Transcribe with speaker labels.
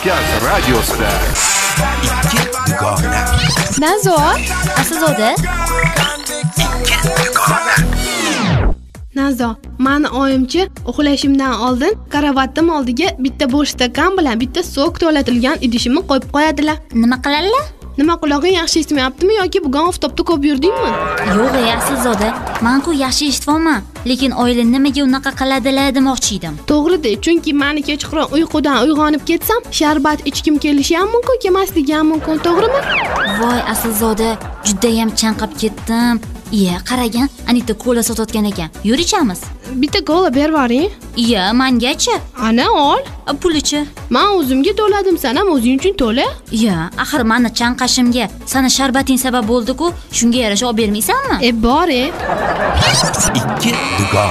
Speaker 1: Kavkaz radiosida ikki dugona.
Speaker 2: Nazo,
Speaker 3: Aslzoda.
Speaker 1: Ikki dugona.
Speaker 2: Nazo, mani oyimchi uxlashimdan oldin karavatim oldiga bitta bo'sh stakan bilan bitta sok to'latilgan idishimni qo'yib qo'yadilar.
Speaker 3: Nima qiladilar?
Speaker 2: Nima qulog'ing yaxshi eshitmayaptimi yoki bugun oftobda ko'p yurdingmi?
Speaker 3: Yo'q, Aslzoda. Men-ku yaxshi eshitibman, lekin oila nimaga unaqa qiladilar demoqchi edim.
Speaker 2: To'g'ri-da, chunki meni kechqurun uyqudan uyg'onib ketsam, sharbat ichkim kelishi ham mumkin, kemasligi ham mumkin, to'g'rimi?
Speaker 3: Voy, Aslzoda, juda ham chanqab ketdim. Iya, qaragan, Anita kola sotayotgan ekan. Yur ichamiz.
Speaker 2: Bitta kola berib yuboring.
Speaker 3: Iya, mengachi?
Speaker 2: Ana ol.
Speaker 3: Pulichi?
Speaker 2: Men o'zimga to'ladim, sen ham o'zing uchun to'la.
Speaker 3: Iya, axir meni chanqashimga sana sharbating sabab bo'ldi-ku, shunga yarasha olib bermaysanmi?
Speaker 2: Bor-e.
Speaker 1: Ikki dugona.